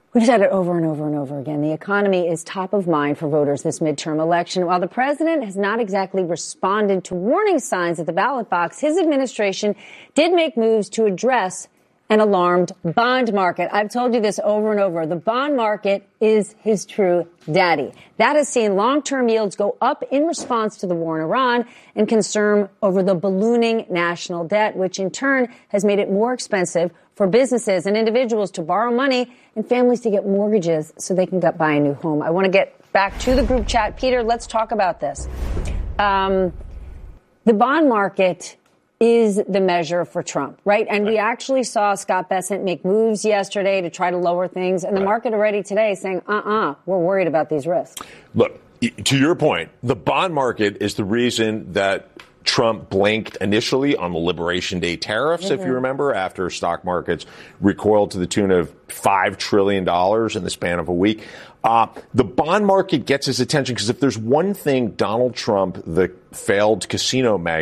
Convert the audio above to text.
We've said it over and over and over again. The economy is top of mind for voters this midterm election. While the president has not exactly responded to warning signs at the ballot box, his administration did make moves to address an alarmed bond market. I've told you this over and over. The bond market is his true daddy. That has seen long-term yields go up in response to the war in Iran and concern over the ballooning national debt, which in turn has made it more expensive for businesses and individuals to borrow money and families to get mortgages so they can buy a new home. I want to get back to the group chat. Peter, let's talk about this. The bond market is the measure for Trump, right? And we actually saw Scott Bessent make moves yesterday to try to lower things. And the market already today is saying, we're worried about these risks. Look, to your point, the bond market is the reason that Trump blinked initially on the Liberation Day tariffs, if you remember, after stock markets recoiled to the tune of $5 trillion in the span of a week. The bond market gets his attention because if there's one thing Donald Trump, the failed casino magnate,